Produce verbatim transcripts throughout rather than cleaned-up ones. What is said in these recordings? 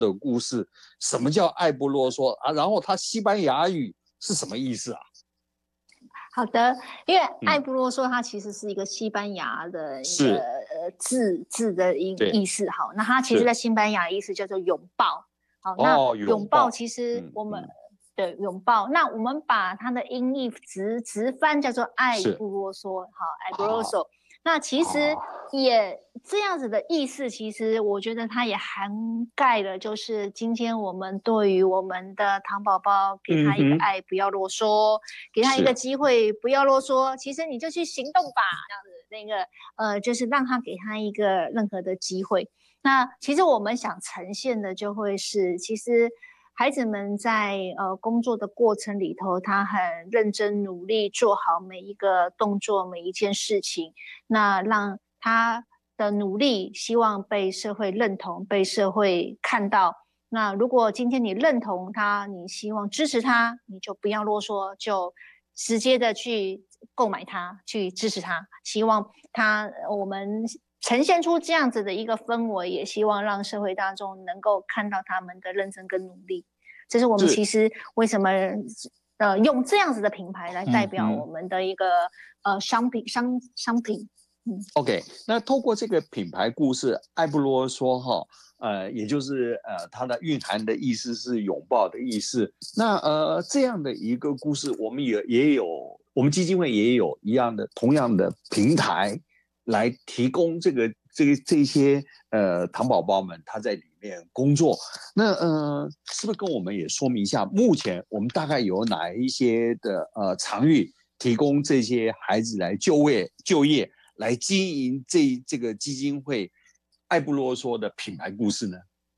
的故事，什么叫爱不啰嗦啊？然后它西班牙语是什么意思啊？ 好的，因为爱不啰嗦它其实是一个西班牙的一个呃字字的意意思。好，那它其实在西班牙意思叫做拥抱。好，那哦， 拥抱其实我们、嗯嗯、对拥抱，那我们把它的音译直直翻叫做爱不啰嗦。好，爱不啰嗦。那其实也这样子的意思，其实我觉得它也涵盖了，就是今天我们对于我们的糖宝宝，给他一个爱，不要啰嗦，嗯、给他一个机会，不要啰嗦。其实你就去行动吧，这样子那个呃，就是让他给他一个任何的机会。那其实我们想呈现的就会是，其实孩子们在呃工作的过程里头，他很认真努力做好每一个动作，每一件事情，那让他的努力希望被社会认同，被社会看到。那如果今天你认同他，你希望支持他，你就不要啰嗦，就直接的去购买他，去支持他，希望他我们呈现出这样子的一个氛围，也希望让社会大众能够看到他们的认真跟努力。这是我们其实为什么呃用这样子的品牌来代表我们的一个、嗯、呃商品商商品。嗯 OK， 那透过这个品牌故事，爱不啰嗦哈，呃，也就是呃它的蕴含的意思是拥抱的意思。那呃这样的一个故事，我们也也有，我们基金会也有一样的同样的平台来提供这个这个这些呃糖宝宝们他在里面工作。那呃是不是跟我们也说明一下，目前我们大概有哪一些的呃场域提供这些孩子来就业就业？来经营这这个基金会爱不啰嗦的品牌故事呢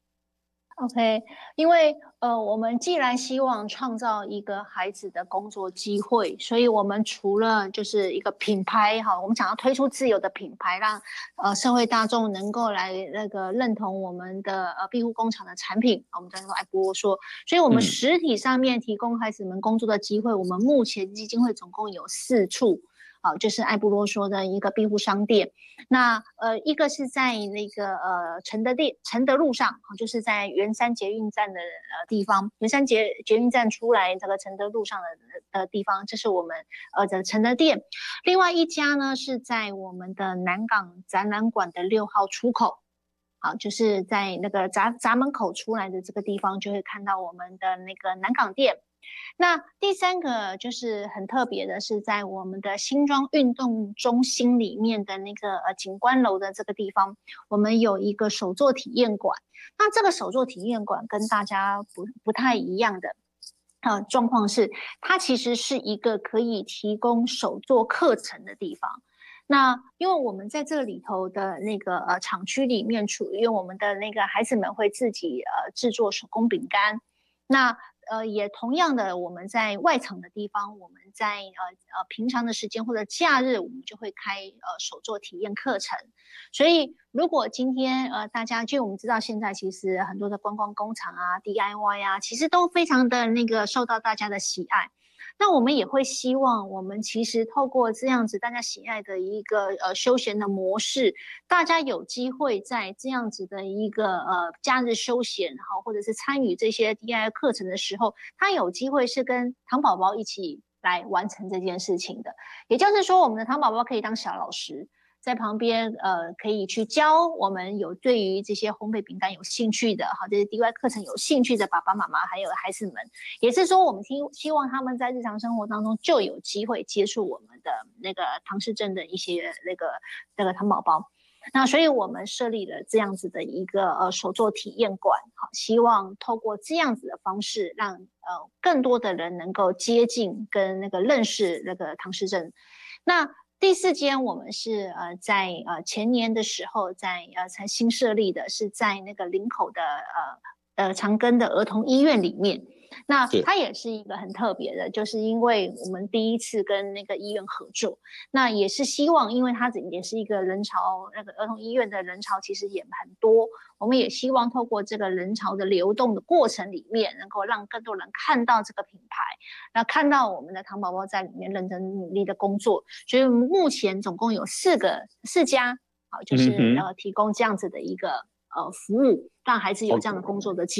？OK， 因为呃，我们既然希望创造一个孩子的工作机会，所以我们除了就是一个品牌哈，我们想要推出自有的品牌，让呃社会大众能够来那个认同我们的呃庇护工厂的产品，我们叫做爱不啰嗦。所以我们实体上面提供孩子们工作的机会，嗯、我们目前基金会总共有四处。啊，就是爱不啰嗦的一个庇护商店。那呃，一个是在那个呃承德店承德路上，就是在圆山捷运站的呃地方，圆山捷捷运站出来这个承德路上的的地方，这是我们呃的承德店。另外一家呢是在我们的南港展览馆的六号出口。好，就是在那个闸闸门口出来的这个地方，就会看到我们的那个南港店。那第三个就是很特别的，是在我们的新庄运动中心里面的那个呃景观楼的这个地方，我们有一个手作体验馆。那这个手作体验馆跟大家不不太一样的呃状况是，它其实是一个可以提供手作课程的地方。那因为我们在这里头的那个呃厂区里面，因为我们的那个孩子们会自己呃制作手工饼干，那呃也同样的，我们在外场的地方，我们在呃呃平常的时间或者假日，我们就会开呃手作体验课程。所以如果今天呃大家就我们知道现在其实很多的观光工厂啊 D I Y 啊，其实都非常的那个受到大家的喜爱。那我们也会希望，我们其实透过这样子大家喜爱的一个呃休闲的模式，大家有机会在这样子的一个呃假日休闲哈，或者是参与这些 D I Y 课程的时候，他有机会是跟糖宝宝一起来完成这件事情的。也就是说，我们的糖宝宝可以当小老师。在旁边，呃，可以去教我们有对于这些烘焙饼干有兴趣的，好，这些 D I Y 课程有兴趣的爸爸妈妈还有孩子们，也是说我们希希望他们在日常生活当中就有机会接触我们的那个唐氏症的一些那个那个糖宝宝。那所以我们设立了这样子的一个呃手作体验馆，好，希望透过这样子的方式，让呃更多的人能够接近跟那个认识那个唐氏症。那第四间我们是呃在呃前年的时候在呃才新设立的，是在那个林口的呃呃长庚的儿童医院里面。那它也是一个很特别的，就是因为我们第一次跟那个医院合作，那也是希望，因为它也是一个人潮，那个儿童医院的人潮其实也很多，我们也希望透过这个人潮的流动的过程里面，能够让更多人看到这个品牌，那看到我们的糖宝宝在里面认真努力的工作，所以目前总共有四个四家，好，就是呃提供这样子的一个呃服务，让孩子有这样的工作的机会。